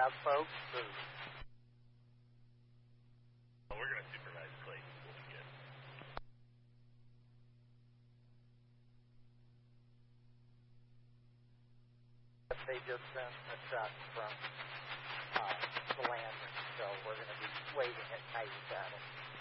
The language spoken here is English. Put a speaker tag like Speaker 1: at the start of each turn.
Speaker 1: folks? Or...
Speaker 2: We're going to supervise Clayton. We'll be good.
Speaker 1: They just sent a truck from the landing, so we're going to be waiting at night at them.